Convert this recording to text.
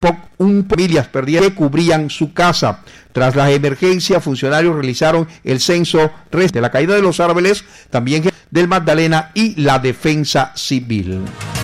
familias perdieron que cubrían su casa. Tras la emergencia, funcionarios realizaron el censo de la caída de los árboles, también del Magdalena y la defensa civil.